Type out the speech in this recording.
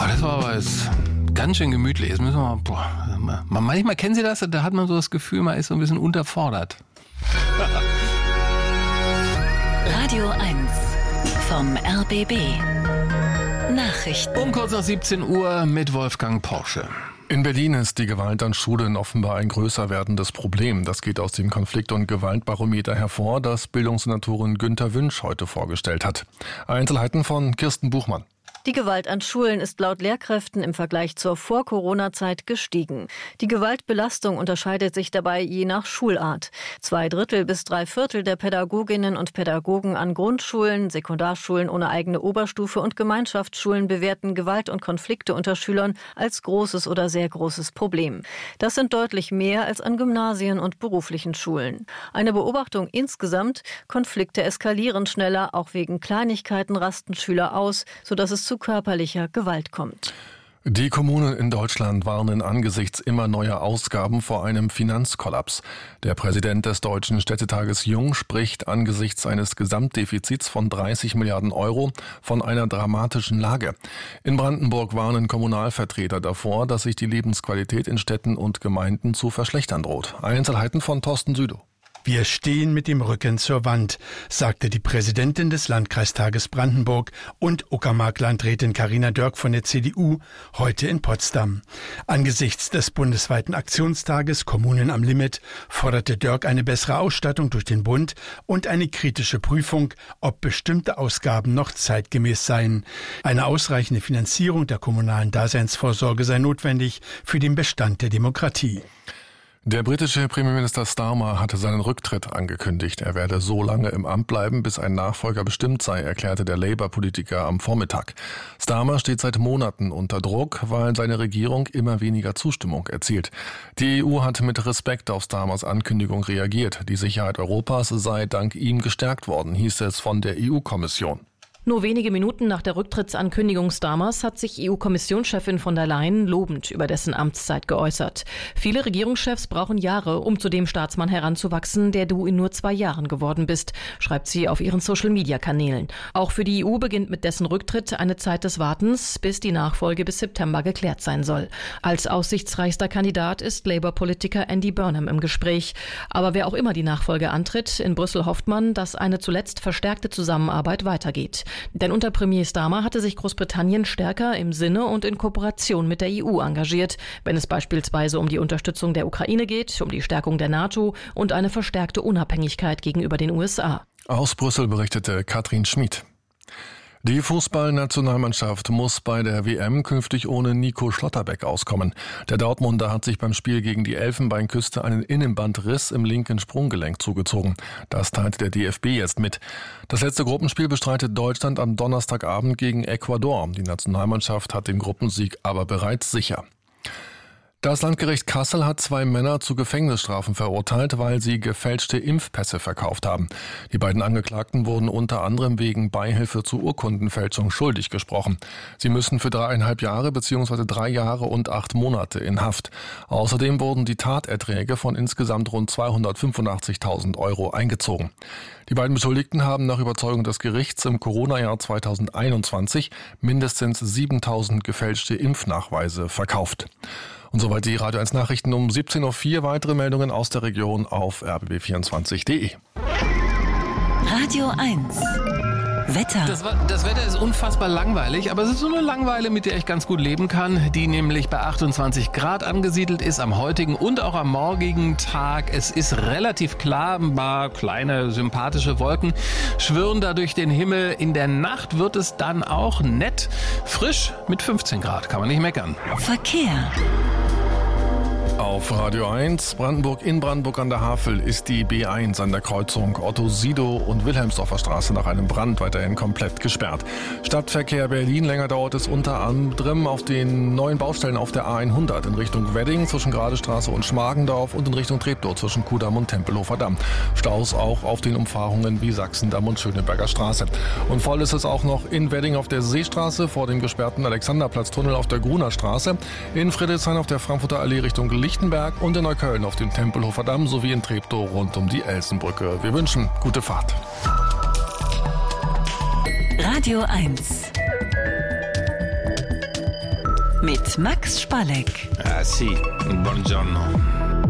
Das war aber jetzt ganz schön gemütlich. Jetzt müssen wir manchmal kennen Sie das, da hat man so das Gefühl, man ist so ein bisschen unterfordert. Radio 1 vom RBB. Nachrichten. Um kurz nach 17 Uhr mit Wolfgang Porsche. In Berlin ist die Gewalt an Schulen offenbar ein größer werdendes Problem. Das geht aus dem Konflikt- und Gewaltbarometer hervor, das Bildungssenatorin Günter Wünsch heute vorgestellt hat. Einzelheiten von Kirsten Buchmann. Die Gewalt an Schulen ist laut Lehrkräften im Vergleich zur Vor-Corona-Zeit gestiegen. Die Gewaltbelastung unterscheidet sich dabei je nach Schulart. 2/3 bis 3/4 der Pädagoginnen und Pädagogen an Grundschulen, Sekundarschulen ohne eigene Oberstufe und Gemeinschaftsschulen bewerten Gewalt und Konflikte unter Schülern als großes oder sehr großes Problem. Das sind deutlich mehr als an Gymnasien und beruflichen Schulen. Eine Beobachtung insgesamt: Konflikte eskalieren schneller, auch wegen Kleinigkeiten rasten Schüler aus, sodass es zu körperlicher Gewalt kommt. Die Kommunen in Deutschland warnen angesichts immer neuer Ausgaben vor einem Finanzkollaps. Der Präsident des Deutschen Städtetages Jung spricht angesichts eines Gesamtdefizits von 30 Milliarden Euro von einer dramatischen Lage. In Brandenburg warnen Kommunalvertreter davor, dass sich die Lebensqualität in Städten und Gemeinden zu verschlechtern droht. Einzelheiten von Thorsten Südow. Wir stehen mit dem Rücken zur Wand, sagte die Präsidentin des Landkreistages Brandenburg und Uckermark-Landrätin Carina Dörk von der CDU heute in Potsdam. Angesichts des bundesweiten Aktionstages Kommunen am Limit forderte Dörk eine bessere Ausstattung durch den Bund und eine kritische Prüfung, ob bestimmte Ausgaben noch zeitgemäß seien. Eine ausreichende Finanzierung der kommunalen Daseinsvorsorge sei notwendig für den Bestand der Demokratie. Der britische Premierminister Starmer hatte seinen Rücktritt angekündigt. Er werde so lange im Amt bleiben, bis ein Nachfolger bestimmt sei, erklärte der Labour-Politiker am Vormittag. Starmer steht seit Monaten unter Druck, weil seine Regierung immer weniger Zustimmung erzielt. Die EU hat mit Respekt auf Starmers Ankündigung reagiert. Die Sicherheit Europas sei dank ihm gestärkt worden, hieß es von der EU-Kommission. Nur wenige Minuten nach der Rücktrittsankündigung Starmers hat sich EU-Kommissionschefin von der Leyen lobend über dessen Amtszeit geäußert. Viele Regierungschefs brauchen Jahre, um zu dem Staatsmann heranzuwachsen, der du in nur 2 Jahren geworden bist, schreibt sie auf ihren Social-Media-Kanälen. Auch für die EU beginnt mit dessen Rücktritt eine Zeit des Wartens, bis die Nachfolge bis September geklärt sein soll. Als aussichtsreichster Kandidat ist Labour-Politiker Andy Burnham im Gespräch. Aber wer auch immer die Nachfolge antritt, in Brüssel hofft man, dass eine zuletzt verstärkte Zusammenarbeit weitergeht. Denn unter Premier Starmer hatte sich Großbritannien stärker im Sinne und in Kooperation mit der EU engagiert, wenn es beispielsweise um die Unterstützung der Ukraine geht, um die Stärkung der NATO und eine verstärkte Unabhängigkeit gegenüber den USA. Aus Brüssel berichtete Katrin Schmid. Die Fußballnationalmannschaft muss bei der WM künftig ohne Nico Schlotterbeck auskommen. Der Dortmunder hat sich beim Spiel gegen die Elfenbeinküste einen Innenbandriss im linken Sprunggelenk zugezogen. Das teilt der DFB jetzt mit. Das letzte Gruppenspiel bestreitet Deutschland am Donnerstagabend gegen Ecuador. Die Nationalmannschaft hat den Gruppensieg aber bereits sicher. Das Landgericht Kassel hat 2 Männer zu Gefängnisstrafen verurteilt, weil sie gefälschte Impfpässe verkauft haben. Die beiden Angeklagten wurden unter anderem wegen Beihilfe zu Urkundenfälschung schuldig gesprochen. Sie müssen für 3,5 Jahre bzw. 3 Jahre und 8 Monate in Haft. Außerdem wurden die Taterträge von insgesamt rund 285.000 Euro eingezogen. Die beiden Beschuldigten haben nach Überzeugung des Gerichts im Corona-Jahr 2021 mindestens 7.000 gefälschte Impfnachweise verkauft. Und soweit die Radio 1 Nachrichten um 17.04 Uhr. Weitere Meldungen aus der Region auf rbb24.de. Radio 1 Wetter. Das Wetter ist unfassbar langweilig, aber es ist so eine Langeweile, mit der ich ganz gut leben kann, die nämlich bei 28 Grad angesiedelt ist am heutigen und auch am morgigen Tag. Es ist relativ klar, ein paar kleine sympathische Wolken schwirren da durch den Himmel. In der Nacht wird es dann auch nett frisch mit 15 Grad, kann man nicht meckern. Verkehr. Auf Radio 1, in Brandenburg an der Havel ist die B1 an der Kreuzung Otto-Sidow- und Wilhelmsdorfer Straße nach einem Brand weiterhin komplett gesperrt. Stadtverkehr Berlin, länger dauert es unter anderem auf den neuen Baustellen auf der A100 in Richtung Wedding zwischen Gradestraße und Schmargendorf und in Richtung Treptow zwischen Kudamm und Tempelhofer Damm. Staus auch auf den Umfahrungen wie Sachsendamm und Schöneberger Straße. Und voll ist es auch noch in Wedding auf der Seestraße vor dem gesperrten Alexanderplatztunnel auf der Gruner Straße, in Friedrichshain auf der Frankfurter Allee Richtung Lichtenberg und in Neukölln auf dem Tempelhofer Damm sowie in Treptow rund um die Elsenbrücke. Wir wünschen gute Fahrt. Radio 1 mit Max Spalleck. Ah sì, buongiorno.